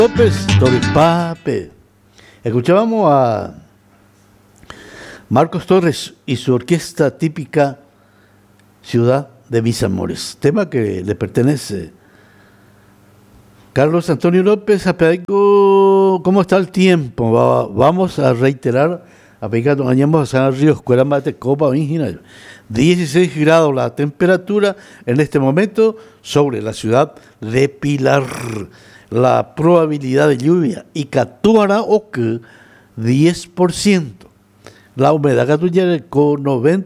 López Toripape. Escuchábamos a Marcos Torres y su orquesta típica Ciudad de Mis Amores, tema que le pertenece Carlos Antonio López. ¿Cómo está el tiempo? Vamos a reiterar, aplicando añamos a San Río, Escuela Mate, Copa Original. 16 grados la temperatura en este momento sobre la ciudad de Pilar. La probabilidad de lluvia y Catuara o que 10%. La humedad catullera con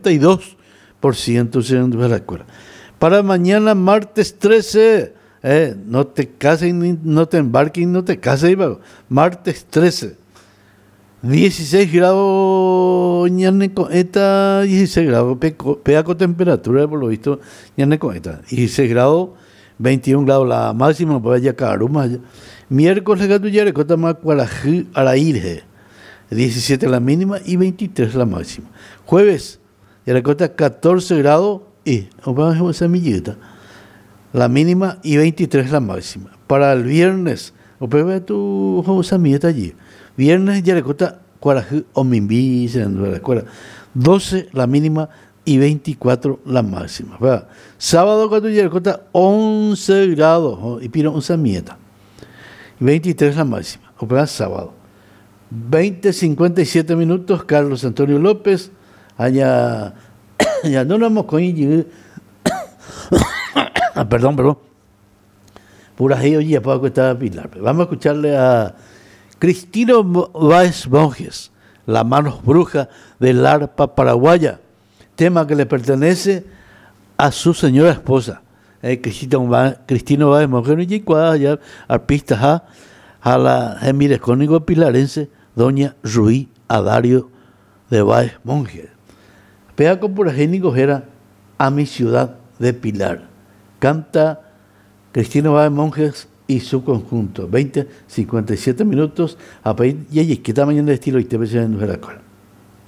92% de la escuela. Para mañana, martes 13, no te cases, no te embarques, no te cases. Martes 13, 16 grados, ñanecoeta, 16 grados, pega con temperatura, por lo visto, ñanecoeta, 16 grados, 21 grados la máxima, para allá Caruma. Miércoles, Gatuyare, Cota Macuarají, Arairje, 17 la mínima y 23 la máxima. Jueves, Yaracota 14 grados y la mínima y 23 la máxima. Para el viernes, tu allí. Viernes, Yaracota Cuarají, Omimbi, la escuela. 12 la mínima y 24 la máxima. ¿Verdad? Sábado, cuando Yaracota 11 grados y piro 11 mieta. 23 la máxima. Sábado. 20:57 minutos, Carlos Antonio López, allá, ya no nos hemos coincidido, perdón, pura ya para que estaba Pilar. Vamos a escucharle a Cristino Báez Monjes, La Manos Bruja del arpa paraguaya, tema que le pertenece a su señora esposa, Cristino Báez Monjes, y ya arpista a la Emires Cónigo Pilarense, doña Ruí Adario de Báez Monjes. Pega con por agénico era a mi ciudad de Pilar. Canta Cristino Báez Monjes y su conjunto. 20:57 minutos. A país y que esta mañana de estilo y te ves en Veracruz.